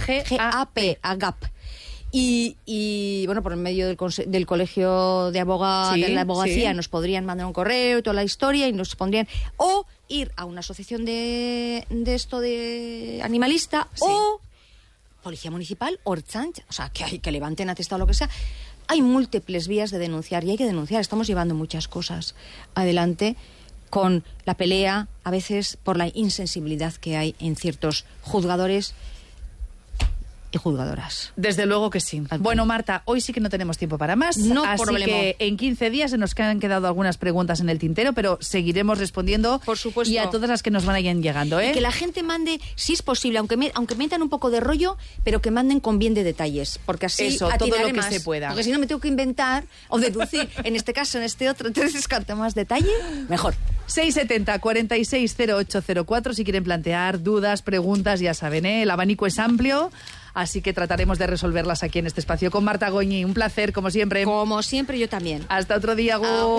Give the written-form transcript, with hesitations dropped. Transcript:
GAP, AGAP. Y bueno, por el medio del colegio de la abogacía nos podrían mandar un correo y toda la historia y nos pondrían... O ir a una asociación de animalista o policía municipal o Ertzaintza, o sea, que levanten atestado lo que sea. Hay múltiples vías de denunciar y hay que denunciar. Estamos llevando muchas cosas adelante con la pelea, a veces por la insensibilidad que hay en ciertos juzgadores y juzgadoras. Desde luego que sí. Bueno, Marta, hoy sí que no tenemos tiempo para más, así que en 15 días se nos han quedado algunas preguntas en el tintero, pero seguiremos respondiendo. Por supuesto. Y a todas las que nos vayan llegando, ¿eh? Y que la gente mande, si es posible, aunque metan un poco de rollo, pero que manden con bien de detalles, porque así eso, todo lo que se pueda. Porque si no me tengo que inventar o deducir, en este caso, en este otro, entonces cuanto más detalle, mejor. 670 46 0804 si quieren plantear dudas, preguntas, ya saben, el abanico es amplio, así que trataremos de resolverlas aquí en este espacio con Marta Goñi. Un placer, como siempre. Como siempre, yo también. Hasta otro día, Gu.